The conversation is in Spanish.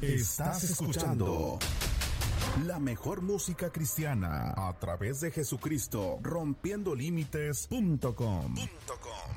Estás escuchando la mejor música cristiana a través de Jesucristo, rompiendolímites.com.